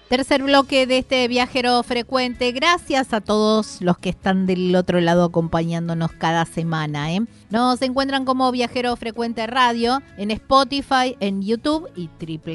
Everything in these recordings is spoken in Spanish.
Tercer bloque de este Viajero Frecuente. Gracias a todos los que están del otro lado acompañándonos cada semana. Nos encuentran como Viajero Frecuente Radio en Spotify, en YouTube y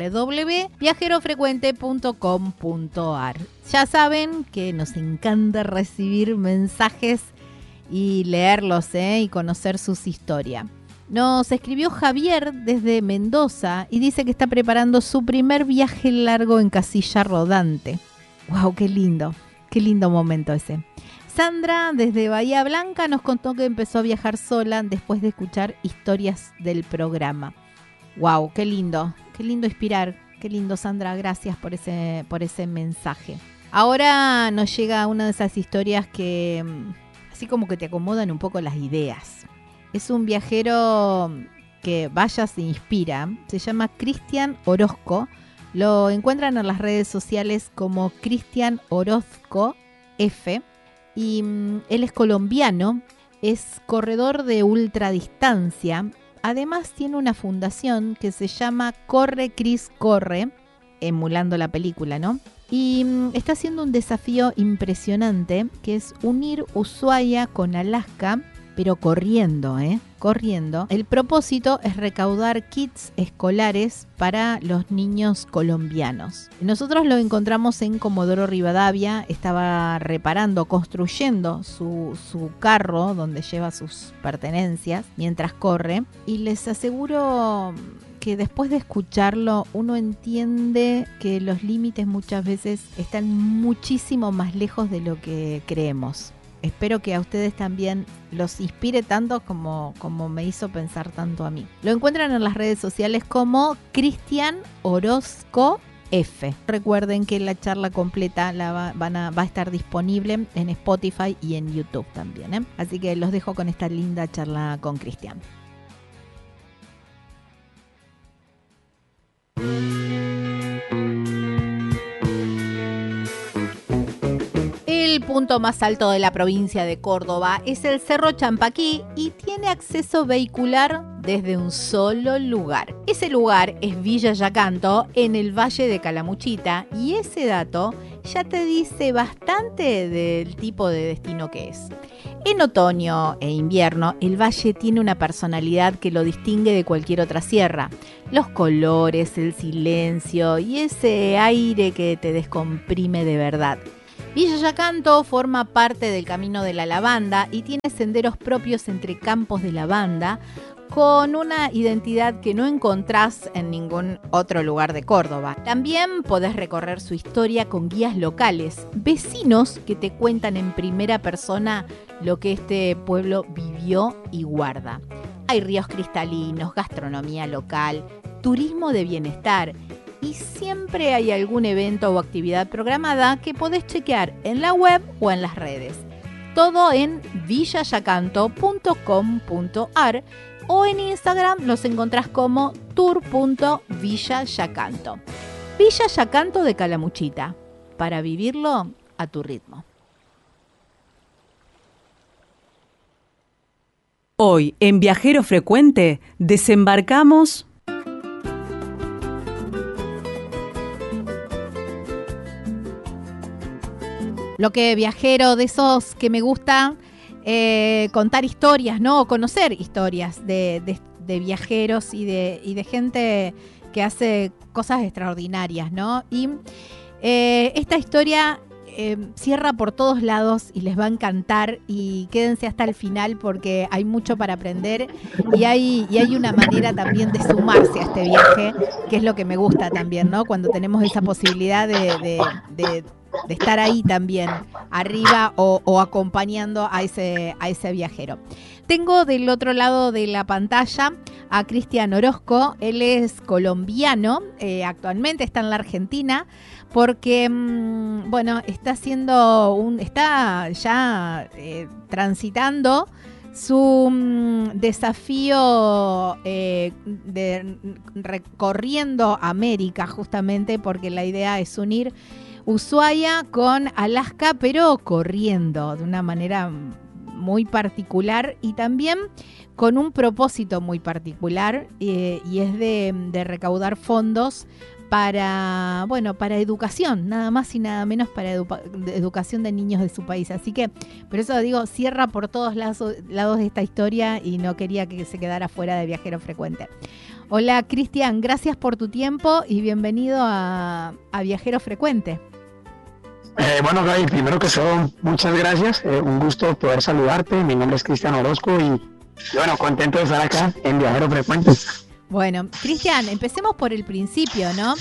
www.viajerofrecuente.com.ar. Ya saben que nos encanta recibir mensajes y leerlos y conocer sus historias. Nos escribió Javier desde Mendoza y dice que está preparando su primer viaje largo en casilla rodante. ¡Wow! ¡Qué lindo momento ese! Sandra desde Bahía Blanca nos contó que empezó a viajar sola después de escuchar historias del programa. ¡Wow! ¡Qué lindo inspirar! ¡Qué lindo, Sandra! Gracias por ese mensaje. Ahora nos llega una de esas historias que así como que te acomodan un poco las ideas. Es un viajero que vaya se inspira. Se llama Cristian Orozco. Lo encuentran en las redes sociales como Cristian Orozco F. Y él es colombiano. Es corredor de ultradistancia. Además tiene una fundación que se llama Corre Cris Corre, emulando la película, ¿no? Y está haciendo un desafío impresionante que es unir Ushuaia con Alaska, pero corriendo. El propósito es recaudar kits escolares para los niños colombianos. Nosotros lo encontramos en Comodoro Rivadavia, estaba construyendo su carro donde lleva sus pertenencias mientras corre, y les aseguro que después de escucharlo uno entiende que los límites muchas veces están muchísimo más lejos de lo que creemos. Espero que a ustedes también los inspire tanto como me hizo pensar tanto a mí. Lo encuentran en las redes sociales como Cristian Orozco F. Recuerden que la charla completa va a estar disponible en Spotify y en YouTube también. Así que los dejo con esta linda charla con Cristian. El punto más alto de la provincia de Córdoba es el Cerro Champaquí y tiene acceso vehicular desde un solo lugar. Ese lugar es Villa Yacanto, en el Valle de Calamuchita, y ese dato ya te dice bastante del tipo de destino que es. En otoño e invierno, el valle tiene una personalidad que lo distingue de cualquier otra sierra. Los colores, el silencio y ese aire que te descomprime de verdad. Villa Yacanto forma parte del Camino de la Lavanda y tiene senderos propios entre campos de lavanda con una identidad que no encontrás en ningún otro lugar de Córdoba. También podés recorrer su historia con guías locales, vecinos que te cuentan en primera persona lo que este pueblo vivió y guarda. Hay ríos cristalinos, gastronomía local, turismo de bienestar, y siempre hay algún evento o actividad programada que podés chequear en la web o en las redes. Todo en villayacanto.com.ar o en Instagram los encontrás como tour.villayacanto. Villa Yacanto de Calamuchita, para vivirlo a tu ritmo. Hoy, en Viajero Frecuente, desembarcamos Lo que viajero de esos que me gusta contar historias, ¿no? Conocer historias de viajeros y de gente que hace cosas extraordinarias, ¿no? Y esta historia cierra por todos lados y les va a encantar, y quédense hasta el final porque hay mucho para aprender y hay una manera también de sumarse a este viaje, que es lo que me gusta también, ¿no? Cuando tenemos esa posibilidad de estar ahí también, arriba o acompañando a ese viajero. Tengo del otro lado de la pantalla a Cristian Orozco. Él es colombiano, actualmente está en la Argentina porque, está ya transitando su desafío recorriendo América, justamente porque la idea es unir Ushuaia con Alaska, pero corriendo de una manera muy particular y también con un propósito muy particular, y es de recaudar fondos para educación, nada más y nada menos para educación de niños de su país. Así que, por eso digo, cierra por todos lados de esta historia y no quería que se quedara fuera de Viajero Frecuente. Hola, Cristian, gracias por tu tiempo y bienvenido a Viajero Frecuente. Bueno, Gaby, primero que todo, muchas gracias. Un gusto poder saludarte. Mi nombre es Cristian Orozco y bueno, contento de estar acá en Viajero Frecuente. Bueno, Cristian, empecemos por el principio, ¿no?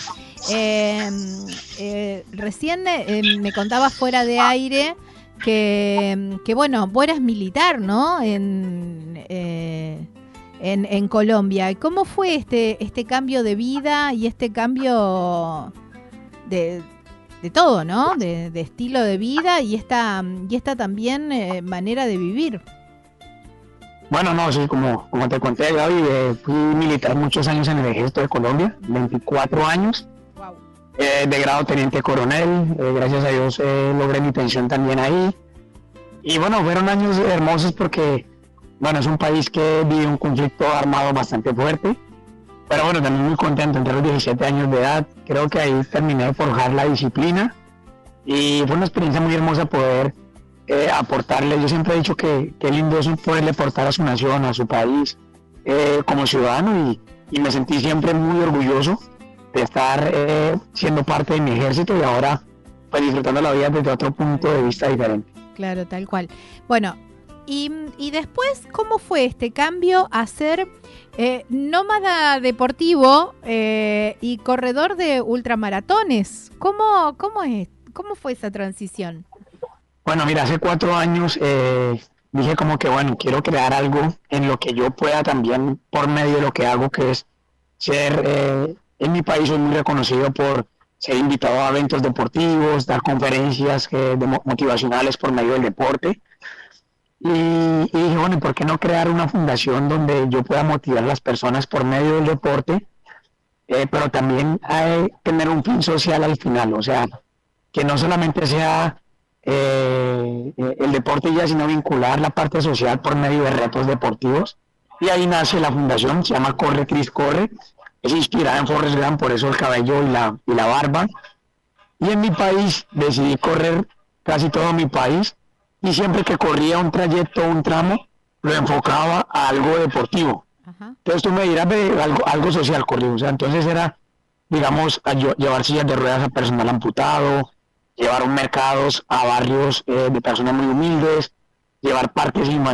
Recién me contabas fuera de aire que bueno, vos eras militar, ¿no? En Colombia. ¿Cómo fue este cambio de vida y este cambio de todo, ¿no? De estilo de vida y esta también manera de vivir? Bueno, no, sí, como te conté, Gaby, fui militar muchos años en el Ejército de Colombia, 24 años, wow. De grado teniente coronel, gracias a Dios logré mi pensión también ahí. Y bueno, fueron años hermosos porque, bueno, es un país que vive un conflicto armado bastante fuerte, pero bueno, también muy contento, entre los 17 años de edad, creo que ahí terminé de forjar la disciplina y fue una experiencia muy hermosa poder aportarle. Yo siempre he dicho que lindo es poderle aportar a su nación, a su país, como ciudadano y me sentí siempre muy orgulloso de estar siendo parte de mi ejército y ahora pues disfrutando la vida desde otro punto de vista diferente. Claro, tal cual. Bueno, y después, ¿cómo fue este cambio a ser nómada deportivo y corredor de ultramaratones? ¿Cómo fue esa transición? Bueno, mira, hace 4 años dije como que bueno, quiero crear algo en lo que yo pueda también por medio de lo que hago, que es ser, en mi país soy muy reconocido por ser invitado a eventos deportivos, dar conferencias motivacionales por medio del deporte. Y dije, bueno, ¿y por qué no crear una fundación donde yo pueda motivar a las personas por medio del deporte, pero también tener un fin social al final? O sea, que no solamente sea el deporte ya, sino vincular la parte social por medio de retos deportivos. Y ahí nace la fundación, se llama Corre Cris Corre, es inspirada en Forrest Gump, por eso el cabello y la barba. Y en mi país decidí correr casi todo mi país, y siempre que corría un trayecto, un tramo, lo enfocaba a algo deportivo. Ajá. Entonces tú me dirás, algo social corrió, o sea, entonces era, digamos, llevar sillas de ruedas a personal amputado, llevar mercados a barrios de personas muy humildes, llevar parques infantiles